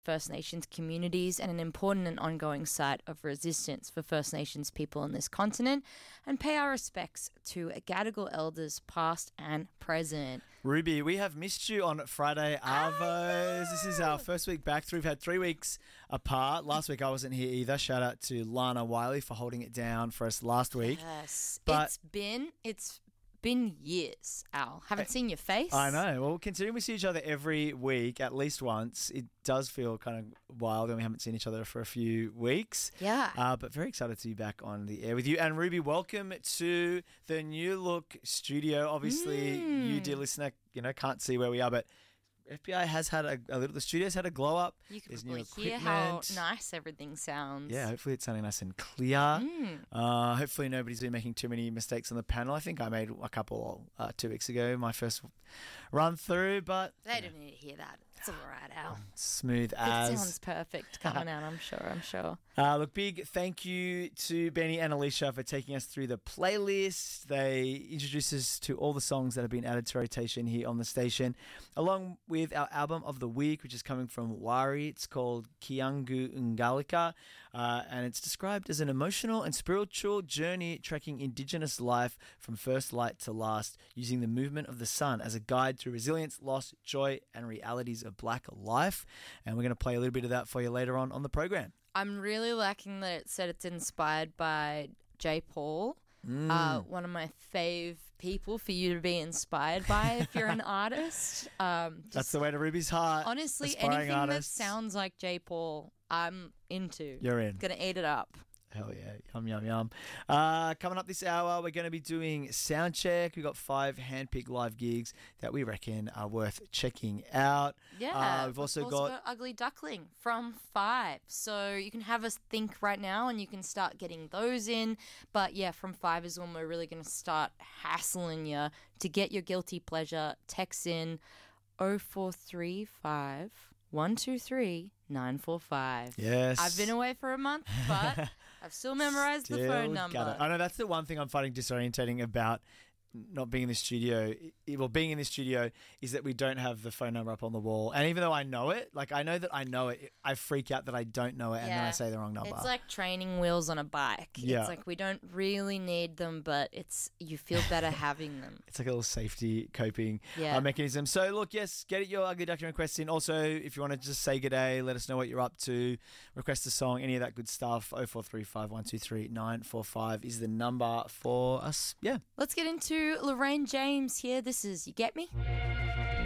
First Nations communities and an important and ongoing site of resistance for First Nations people on this continent, and pay our respects to Gadigal elders past and present. Ruby, we have missed you on Friday Arvos. This is our first week back. We've had 3 weeks apart. Last week I wasn't here either. Shout out to Lana Wiley for holding it down for us last week. Yes, But it's been years, Al. Haven't seen your face. I know. Well, considering we see each other every week, at least once, it does feel kind of wild when we haven't seen each other for a few weeks. Yeah. But very excited to be back on the air with you. And Ruby, welcome to the New Look studio. Obviously, you, dear listener, can't see where we are, but FBI has had the studio's had a glow up. You can There's probably new hear how equipment. nice everything sounds. Yeah, hopefully it's sounding nice and clear. Hopefully nobody's been making too many mistakes on the panel. I think I made a couple 2 weeks ago, my first run through, but They don't need to hear that. It's all right, Al. smooth It as. sounds perfect coming out, I'm sure. Look, big thank you to Benny and Alicia for taking us through the playlist. They introduced us to all the songs that have been added to rotation here on the station, along with our album of the week, which is coming from Wari. It's called Kiangu Ngalika, and it's described as an emotional and spiritual journey tracking Indigenous life from first light to last, using the movement of the sun as a guide through resilience, loss, joy, and realities of Black life. And we're going to play a little bit of that for you later on the program. I'm really liking that it said it's inspired by J. Paul, one of my fave people for you to be inspired by if you're an artist. That's the way to Ruby's heart. Honestly, Aspiring anything artists. that sounds like J. Paul, I'm into. You're in. Gonna eat it up. Hell yeah. Yum, yum, yum. Coming up this hour, we're going to be doing Soundcheck. We've got 5 handpicked live gigs that we reckon are worth checking out. Yeah. We've also we've got Ugly Duckling from 5. So you can have us think right now and you can start getting those in. But yeah, from 5 is when we're really going to start hassling you to get your guilty pleasure. Text in 0435 123 945. Yes. I've been away for a month, but I've still memorized the phone Still number. got it. I know that's the one thing I'm finding disorientating about not being in the studio. Being in the studio is that we don't have the phone number up on the wall. And even though I know it, I freak out that I don't know it and then I say the wrong number. It's like training wheels on a bike. Yeah. It's like we don't really need them, but you feel better having them. It's like a little safety coping mechanism. So, look, yes, get your Ugly Duckling requests in. Also, if you want to just say good day, let us know what you're up to, request a song, any of that good stuff, 0435 123 945 is the number for us. Yeah. Let's get into Lorraine James here. This is You Get Me?